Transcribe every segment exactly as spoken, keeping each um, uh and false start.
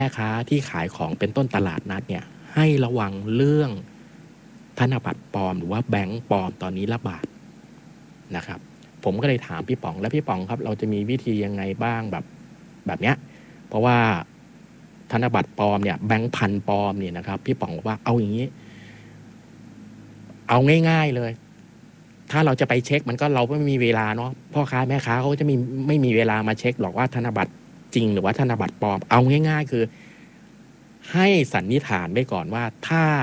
แม่ค้าที่ขายของเป็นต้นตลาดนัดเนี่ยให้ระวังเรื่องธนบัตรปลอมหรือว่าแบงก์ปลอมตอนนี้ระบาดนะครับผมก็เลยถามพี่ป๋องแล้วพี่ป๋องครับเราจะมีวิธียังไงบ้างแบบแบบเนี้ยเพราะว่าธนบัตรปลอมเนี่ยแบงก์พันปลอมเนี่ยนะครับพี่ป๋องบอกว่าเอาอย่างนี้เอาง่ายๆเลยถ้าเราจะไปเช็คมันก็เราไม่มีเวลาเนาะพ่อค้าแม่ค้าเขาจะมีไม่มีเวลามาเช็คหรอกว่าธนบัตรจริงหรือว่าธนบัตรปลอมเอาง่ายๆคือให้สันนิษฐานไว้ก่อนว่าถ้า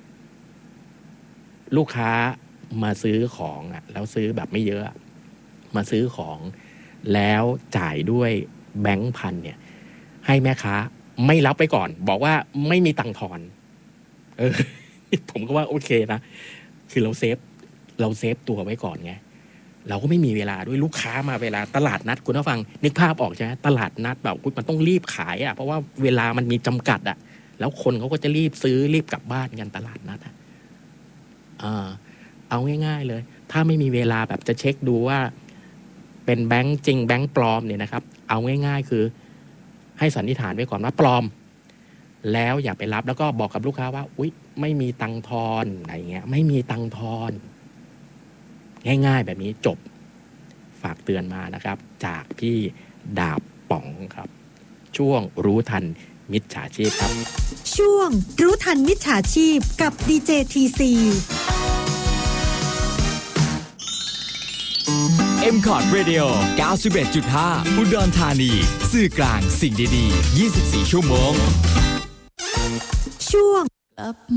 ลูกค้ามาซื้อของอ่ะแล้วซื้อแบบไม่เยอะมาซื้อของแล้วจ่ายด้วยแบงค์พันเนี่ยให้แม่ค้าไม่รับไปก่อนบอกว่าไม่มีตังค์ทอนเออ ผมก็ว่าโอเคนะคือเราเซฟเราเซฟตัวไว้ก่อนไงเราก็ไม่มีเวลาด้วยลูกค้ามาเวลาตลาดนัดคุณผู้ฟังนึกภาพออกใช่ไหมตลาดนัดแบบมันต้องรีบขายอ่ะเพราะว่าเวลามันมีจำกัดอ่ะแล้วคนเขาก็จะรีบซื้อรีบกลับบ้านกันตลาดนัดอ่ะอ่าเอาง่ายๆเลยถ้าไม่มีเวลาแบบจะเช็คดูว่าเป็นแบงค์จริงแบงค์ปลอมเนี่ยนะครับเอาง่ายๆคือให้สันนิษฐานไว้ก่อนว่าปลอมแล้วอย่าไปรับแล้วก็บอกกับลูกค้าว่าอุ๊ยไม่มีตังค์ทอนอะไรเงี้ยไม่มีตังค์ทอนง่ายๆแบบนี้จบฝากเตือนมานะครับจากพี่ดาบป๋องครับช่วงรู้ทันมิจฉาชีพครับช่วงรู้ทันมิจฉาชีพกับดีเจ ที ซีเอ็ม คอร์ด Radio เก้าสิบเอ็ดจุดห้า อุดรธานีสื่อกลางสิ่งดีๆยี่สิบสี่ชั่วโมงช่วง